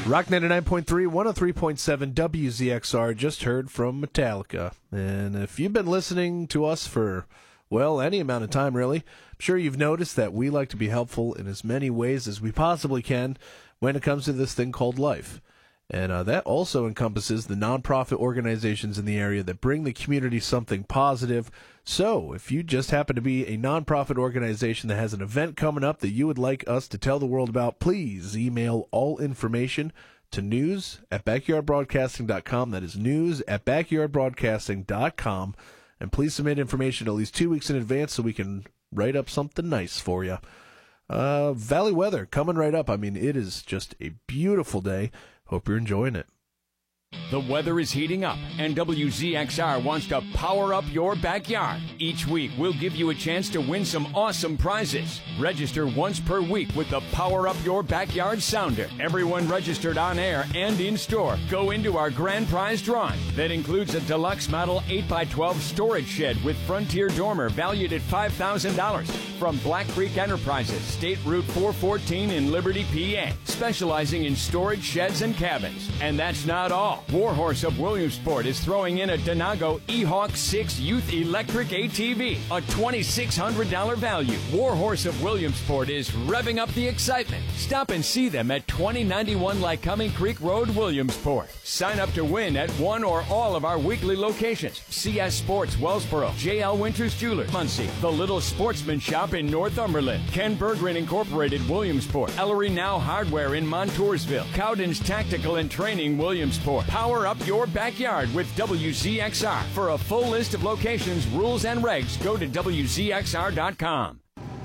Rock 99.3, 103.7 WZXR just heard from Metallica. And if you've been listening to us for, well, any amount of time, really, I'm sure you've noticed that we like to be helpful in as many ways as we possibly can when it comes to this thing called life. And that also encompasses the nonprofit organizations in the area that bring the community something positive. So, if you just happen to be a nonprofit organization that has an event coming up that you would like us to tell the world about, please email all information to news@backyardbroadcasting.com. That is news@backyardbroadcasting.com. And please submit information at least 2 weeks in advance so we can write up something nice for you. Valley weather coming right up. I mean, it is just a beautiful day. Hope you're enjoying it. The weather is heating up, and WZXR wants to power up your backyard. Each week, we'll give you a chance to win some awesome prizes. Register once per week with the Power Up Your Backyard Sounder. Everyone registered on air and in store go into our grand prize drawing. That includes a deluxe model 8x12 storage shed with Frontier dormer valued at $5,000 from Black Creek Enterprises, State Route 414 in Liberty, PA, specializing in storage sheds and cabins. And that's not all. Warhorse of Williamsport is throwing in a Denago E-Hawk 6 Youth Electric ATV, a $2,600 value. Warhorse of Williamsport is revving up the excitement. Stop and see them at 2091 Lycoming Creek Road, Williamsport. Sign up to win at one or all of our weekly locations. CS Sports, Wellsboro, JL Winters Jewelers, Muncie, The Little Sportsman Shop in Northumberland, Ken Berggren Incorporated, Williamsport, Ellery Now Hardware in Montoursville, Cowden's Tactical and Training, Williamsport. Power up your backyard with WZXR. For a full list of locations, rules, and regs, go to WZXR.com.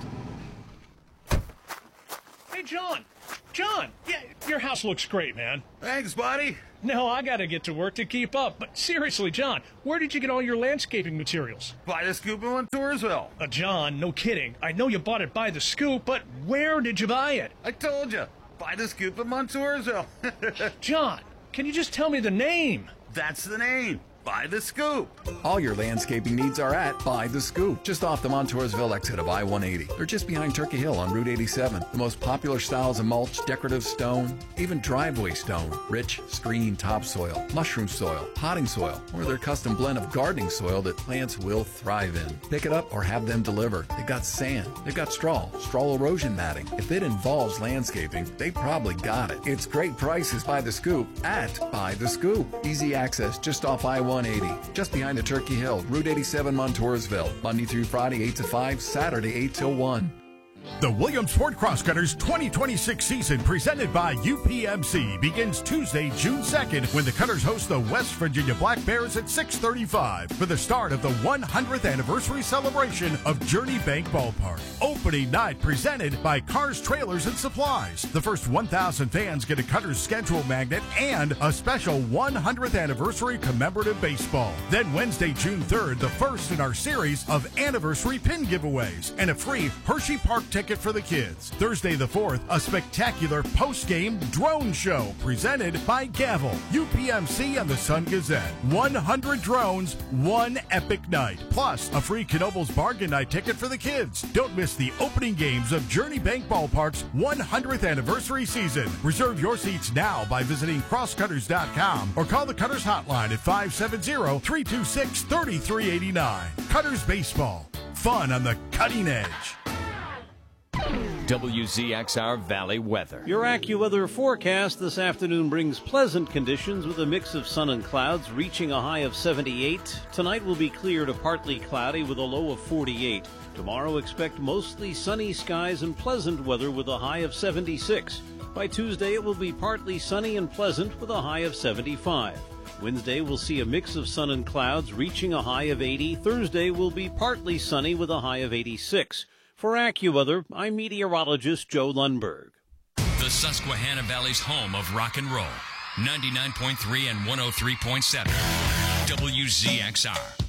Hey, John! John! Yeah, your house looks great, man. Thanks, buddy. No, I gotta get to work to keep up. But seriously, John, where did you get all your landscaping materials? By the Scoop in Montoursville. John, no kidding. I know you bought it by the Scoop, but where did you buy it? I told you. By the Scoop in Montoursville. John, can you just tell me the name? That's the name. By the Scoop. All your landscaping needs are at By the Scoop, just off the Montoursville exit of I-180. They're just behind Turkey Hill on Route 87. The most popular styles of mulch, decorative stone, even driveway stone, rich, screen topsoil, mushroom soil, potting soil, or their custom blend of gardening soil that plants will thrive in. Pick it up or have them delivered. They've got sand. They've got straw erosion matting. If it involves landscaping, they probably got it. It's great prices by the Scoop at By the Scoop. Easy access just off I-180, just behind the Turkey Hill, Route 87, Montoursville. Monday through Friday, 8 to 5, Saturday, 8 till 1. The Williamsport Crosscutters 2026 season, presented by UPMC, begins Tuesday, June 2nd, when the Cutters host the West Virginia Black Bears at 6:35 for the start of the 100th anniversary celebration of Journey Bank Ballpark. Opening night presented by Cars, Trailers, and Supplies. The first 1,000 fans get a Cutters schedule magnet and a special 100th anniversary commemorative baseball. Then Wednesday, June 3rd, the first in our series of anniversary pin giveaways and a free Hershey Park ticket for the kids. Thursday the 4th, a spectacular post-game drone show presented by Gavel, UPMC, and the Sun Gazette. 100 drones, one epic night. Plus, a free Knoebels bargain night ticket for the kids. Don't miss the opening games of Journey Bank Ballpark's 100th anniversary season. Reserve your seats now by visiting crosscutters.com or call the Cutters hotline at 570-326-3389. Cutters Baseball. Fun on the cutting edge. WZXR Valley weather. Your AccuWeather forecast this afternoon brings pleasant conditions with a mix of sun and clouds, reaching a high of 78. Tonight will be clear to partly cloudy with a low of 48. Tomorrow expect mostly sunny skies and pleasant weather with a high of 76. By Tuesday it will be partly sunny and pleasant with a high of 75. Wednesday will see a mix of sun and clouds, reaching a high of 80. Thursday will be partly sunny with a high of 86. For AccuWeather, I'm meteorologist Joe Lundberg. The Susquehanna Valley's home of rock and roll. 99.3 and 103.7. WZXR.